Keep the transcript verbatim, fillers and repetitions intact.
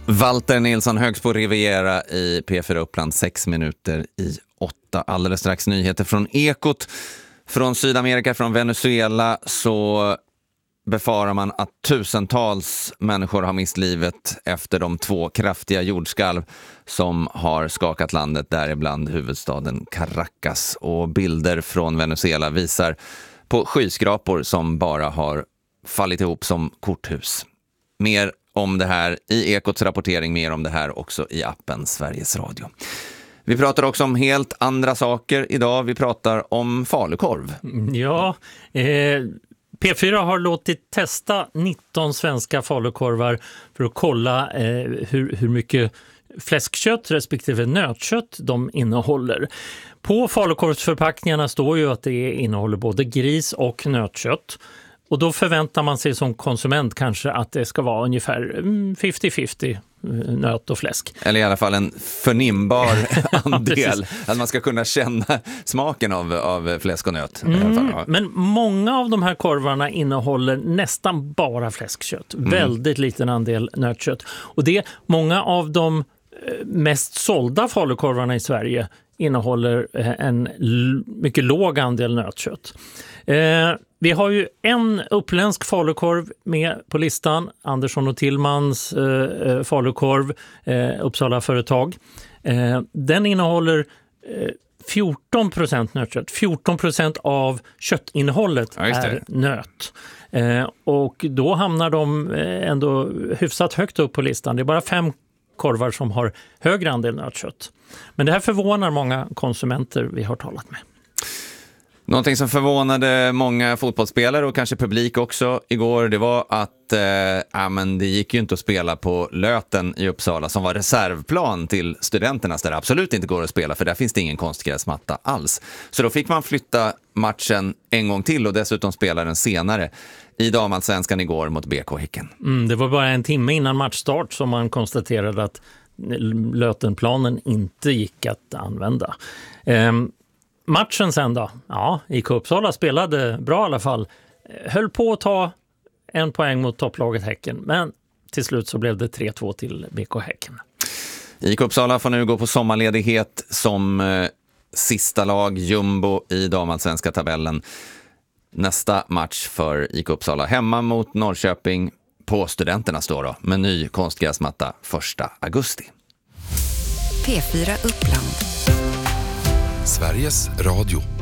Walter Nilsson, Högsbo Riviera i P fyra Uppland, sex minuter i åtta. Alldeles strax nyheter från Ekot. Från Sydamerika, från Venezuela, så befarar man att tusentals människor har mist livet efter de två kraftiga jordskalv som har skakat landet, däribland huvudstaden Caracas. Och bilder från Venezuela visar på skyskrapor som bara har fallit ihop som korthus. Mer om det här i Ekots rapportering, mer om det här också i appen Sveriges Radio. Vi pratar också om helt andra saker idag. Vi pratar om falukorv. Ja, eh, P fyra har låtit testa nitton svenska falukorvar för att kolla eh, hur, hur mycket fläskkött respektive nötkött de innehåller. På falukorvsförpackningarna står ju att det innehåller både gris och nötkött. Och då förväntar man sig som konsument kanske att det ska vara ungefär femtio femtio nöt och fläsk. Eller i alla fall en förnimbar andel. Att man ska kunna känna smaken av, av fläsk och nöt. Mm, i alla fall. Ja. Men många av de här korvarna innehåller nästan bara fläskkött. Mm. Väldigt liten andel nötkött. Och det många av de mest sålda falukorvarna i Sverige innehåller en l- mycket låg andel nötkött. Eh, vi har ju en uppländsk falukorv med på listan, Andersson och Tillmans eh, falukorv, eh, Uppsala företag. Eh, den innehåller eh, fjorton procent nötkött. fjorton procent av köttinnehållet ja, är nöt. Eh, och då hamnar de ändå hyfsat högt upp på listan. Det är bara fem korvar som har högre andel nötkött. Men det här förvånar många konsumenter vi har talat med. Någonting som förvånade många fotbollsspelare och kanske publik också igår, det var att eh, ja, men det gick ju inte att spela på Löten i Uppsala som var reservplan till studenternas, där det absolut inte går att spela, för där finns det ingen konstgräsmatta alls. Så då fick man flytta matchen en gång till och dessutom spela den senare i damallsvenskan igår mot B K Häcken. Mm, det var bara en timme innan matchstart som man konstaterade att Lötenplanen inte gick att använda. Ehm, Matchen sen då? Ja, I K Uppsala spelade bra i alla fall. Höll på att ta en poäng mot topplaget Häcken, men till slut så blev det tre två till B K Häcken. I K Uppsala får nu gå på sommarledighet som eh, sista lag, jumbo i damallsvenska tabellen. Nästa match för I K Uppsala hemma mot Norrköping på studenterna står då, med ny konstgräsmatta första augusti. P fyra Uppland. Sveriges Radio.